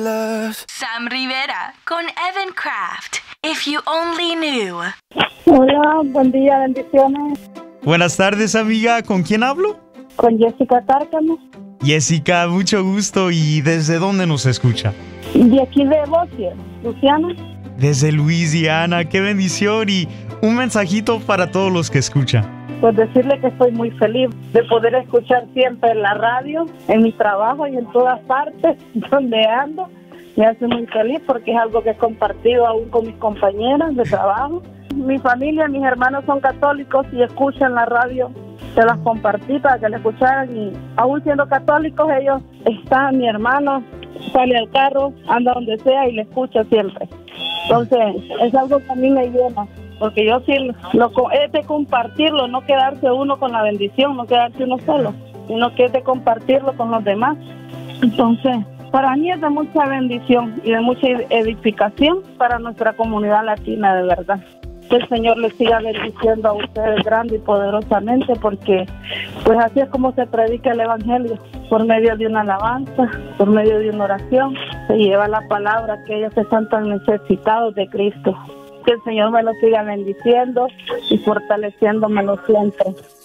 Sam Rivera con Evan Craft. If you only knew. Hola, buen día, bendiciones. Buenas tardes, amiga. ¿Con quién hablo? Con Jessica Cárcamo. Jessica, mucho gusto. ¿Y desde dónde nos escucha? De aquí de Bossier, Luciana. Desde Luisiana. ¡Qué bendición! Y un mensajito para todos los que escuchan. Pues decirle que estoy muy feliz de poder escuchar siempre en la radio, en mi trabajo y en todas partes donde ando. Me hace muy feliz porque es algo que he compartido aún con mis compañeras de trabajo. Mi familia, mis hermanos son católicos y escuchan la radio. Se las compartí para que la escucharan y aún siendo católicos ellos están, mi hermano sale al carro, anda donde sea y le escucha siempre. Entonces es algo que a mí me llena, porque yo sí es de compartirlo, no quedarse uno con la bendición, no quedarse uno solo, sino que es de compartirlo con los demás. Entonces para mí es de mucha bendición y de mucha edificación para nuestra comunidad latina, de verdad. Que el Señor les siga bendiciendo a ustedes grande y poderosamente, porque pues así es como se predica el Evangelio, por medio de una alabanza, por medio de una oración, se lleva la palabra a aquellos que están tan necesitados de Cristo. Que el Señor me lo siga bendiciendo y fortaleciéndomelo siempre.